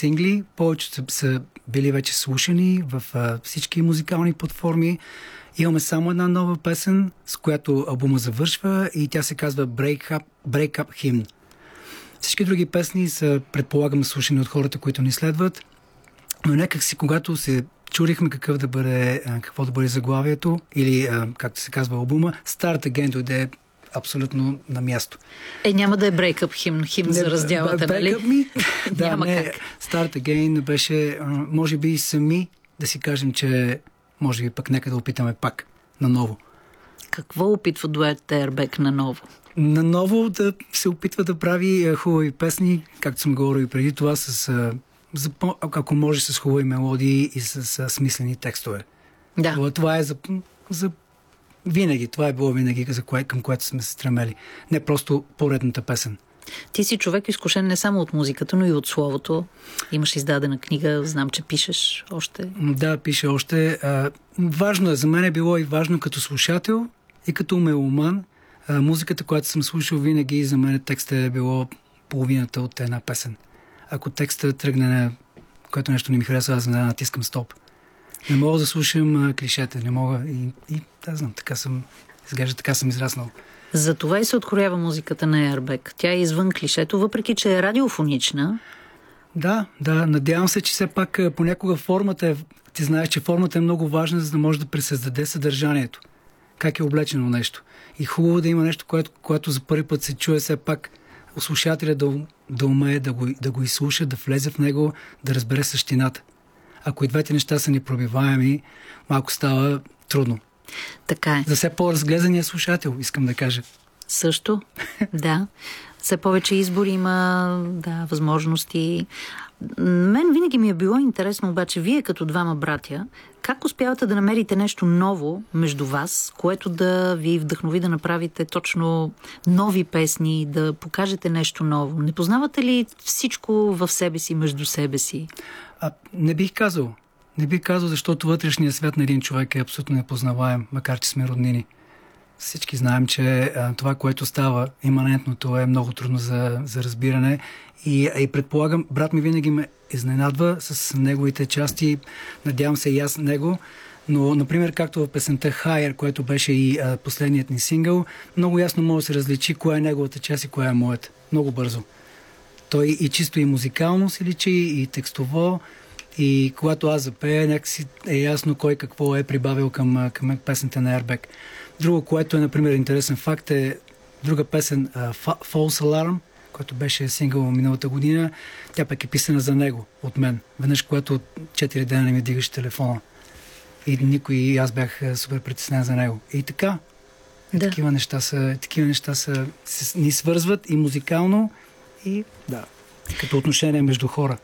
сингли, повечето са били вече слушани в всички музикални платформи. Имаме само една нова песен, с която албума завършва и тя се казва Break Up Hymn. Всички други песни са, предполагам, слушани от хората, които ни следват, но някак си, когато се чурихме какво да бъде заглавието или, както се казва албума, Start Again дойде абсолютно на място. Няма да е Break Up химн за раздялата, нали? Да, не. Start Again беше, може би сами да си кажем, че може би пък нека да опитаме пак наново. Какво опитва дует Airbag наново? Наново да се опитва да прави хубави песни, както съм говорил и преди това, ако може с хубави мелодии и с смислени текстове. Да. Това е за винаги. Това е било винаги към което сме се стремели. Не просто поредната песен. Ти си човек изкушен не само от музиката, но и от словото. Имаш издадена книга, знам, че пишеш още. Да, пиша още. Важно е, за мен е било и важно като слушател и като меломан. Музиката, която съм слушал винаги, за мен текстът е било половината от една песен. Ако текстът тръгне на което нещо не ми харесва, аз да натискам стоп. Не мога да слушам клишета, не мога и да знам, изглежда така съм израснал. Затова и се откроява музиката на Airbag. Тя е извън клишето, въпреки че е радиофонична. Да, надявам се, че все пак понякога формата ти знаеш, че формата е много важна, за да може да пресъздаде съдържанието. Как е облечено нещо. И хубаво да има нещо, което за първи път се чуе все пак слушателя да умее да го изслуша, да влезе в него, да разбере същината. Ако и двете неща са непробиваеми, малко става трудно. Така е. За все по-разглезания слушател, искам да кажа. Също, да. Все повече избор има, възможности. Мен винаги ми е било интересно, обаче, вие като двама братя, как успявате да намерите нещо ново между вас, което да ви вдъхнови да направите точно нови песни, да покажете нещо ново? Не познавате ли всичко в себе си, между себе си? Не бих казал. Не бих казал, защото вътрешният свят на един човек е абсолютно непознаваем, макар че сме роднини. Всички знаем, че това, което става, иманентното, е много трудно за разбиране. И предполагам, брат ми винаги ме изненадва с неговите части. Надявам се и аз него. Но, например, както в песента Higher, което беше и последният ни сингъл, много ясно може да се различи коя е неговата част и коя е моята. Много бързо. Той и чисто и музикално се личи, и текстово. И когато аз запея, някакси е ясно кой какво е прибавил към песента на Airbag. Друго, което е, например, интересен факт, е друга песен False Alarm, която беше сингъл миналата година. Тя пък е писана за него, от мен. Веднъж, когато 4 дена не ми дигаше телефона. И аз бях супер притеснен за него. И така. Да. Такива неща ни свързват и музикално, и като отношение между хора.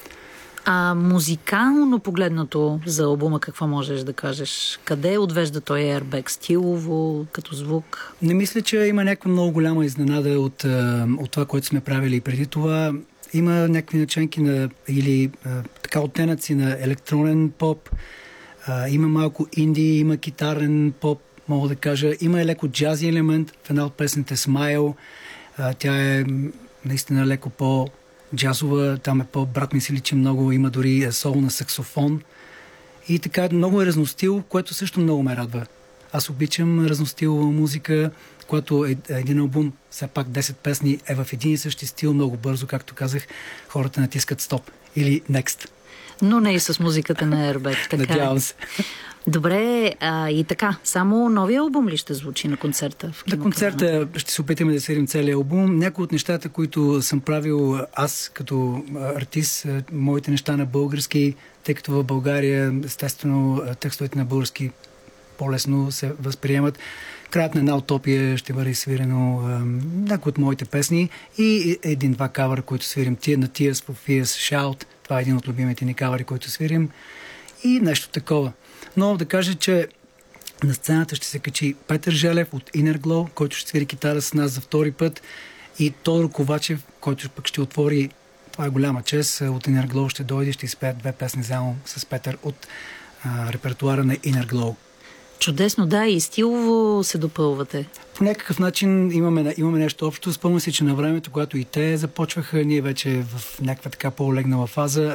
Музикално погледнато за албума, какво можеш да кажеш? Къде отвежда той Airbag? Стилово, като звук? Не мисля, че има някаква много голяма изненада от това, което сме правили преди това. Има някакви наченки или оттенъци на електронен поп. Има малко инди, има китарен поп, мога да кажа. Има леко джази елемент в една от песните Smile. Тя е наистина леко джазова, там е брат ми се личи много, има дори соло на саксофон. И така, много е разностил, което също много ме радва. Аз обичам разностилова музика, когато един албум, все пак 10 песни е в един и същи стил, много бързо, както казах, хората натискат стоп или next. Но не и с музиката на Airbag. Надявам се. Добре, и така, само новия албум ли ще звучи на концерта? На концерта ще се опитаме да свирим целият албум. Някои от нещата, които съм правил аз като артист, моите неща на български, тъй като в България, естествено, текстовете на български по-лесно се възприемат. Краят на една утопия ще бъде свирено някои от моите песни и един-два кавъра, които свирим. На Tears for Fears Shout. Това е един от любимите ни кавъри, които свирим. И нещо такова. Но да кажа, че на сцената ще се качи Петър Желев от Inner Glow, който ще свири китара с нас за втори път, и Тодор Ковачев, който пък ще отвори, това е голяма чест, от Inner Glow ще дойде, ще изпеят 2 песни заедно с Петър от репертуара на Inner Glow. Чудесно, да, и стилово се допълвате. По някакъв начин имаме нещо общо. Спомням си, че на времето, когато и те започваха, ние вече в някаква така по-легнала фаза,